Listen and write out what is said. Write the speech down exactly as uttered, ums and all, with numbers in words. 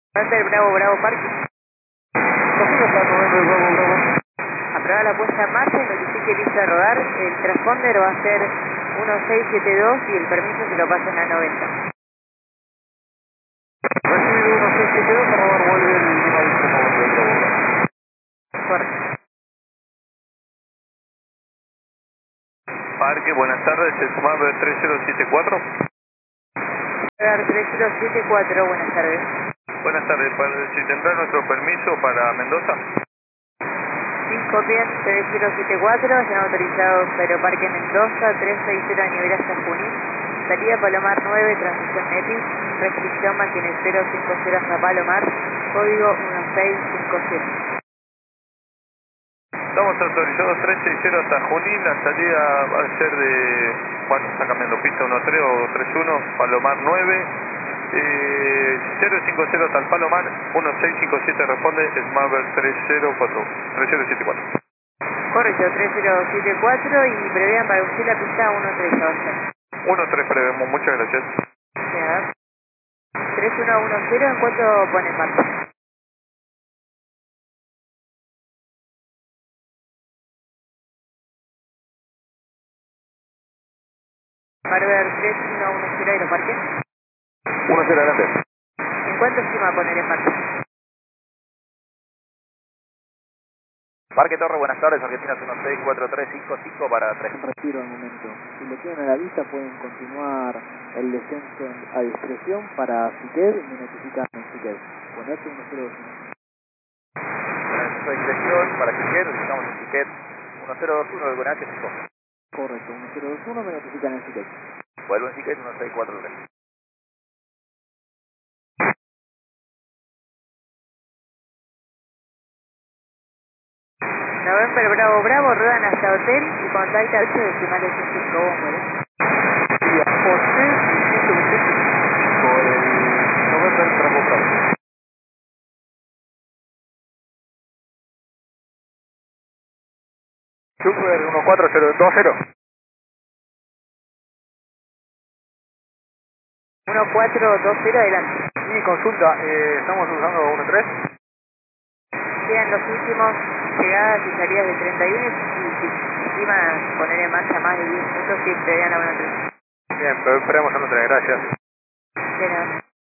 November Bravo Bravo Parque. Aprobar la puesta en marcha y notifique lista de rodar. El transponder va a ser uno seis siete dos y el permiso se lo pasan a noventa. Recibido uno seis siete dos, para rodar vuelve el Lima Vista November Bravo. Correcto. Parque, buenas tardes, es Smart tres cero siete cuatro. tres cero siete cuatro, buenas tardes. Buenas tardes, para- si tendrá nuestro permiso para Mendoza. cinco bien, tres cero siete cuatro, están autorizados Aeroparque Mendoza, trescientos sesenta a nivel hasta Junín. Salida Palomar nueve, transmisión Netis, restricción mantiene cero cinco cero hasta Palomar, código uno seis cinco siete. Estamos autorizados trescientos sesenta hasta Junín, la salida va a ser de, bueno, está cambiando pista uno tres o tres uno, Palomar nueve, eh, cero cinco cero hasta el Palomar, uno seis cinco siete responde, Smart tres cero cuatro, tres cero siete cuatro. Correcto, tres cero siete cuatro y prevean para usted la pista uno tres, va a ser. uno tres prevemos, muchas gracias. Ya. tres uno uno cero, ¿en cuánto pone en marcha? Marver tres uno uno cero, Aeroparque. uno cero adelante. ¿En cuánto estima poner en marcha? Parque Torre, buenas tardes, Argentinas uno seis cuatro tres cinco cinco para tres. Retiro al momento. Si le quedan a la vista pueden continuar el descenso en- a discreción para Siquet, me notifican en Siquet. Ponete uno cero dos uno. Para discreción, para Siquet, estamos en Siquet uno cero dos uno del Buenache cinco. Correcto, uno cero dos uno me notifican en Siquet. Vuelvo en Siquet uno seis cuatro tres. November Bravo Bravo, ruedan hasta hotel y contacta ocho decimales en cinco bombos. Y a José ciento veinticinco, el November Bravo Bravo. Super uno cuatro cero dos cero. uno cuatro dos cero, adelante. Mi consulta, eh, estamos usando uno tres. Quedan los últimos llegadas y salidas de treinta y uno y si estima poner en marcha más de diez minutos, sí, prevean a uno tres. Bien, pero esperemos a uno tres, gracias. De nada.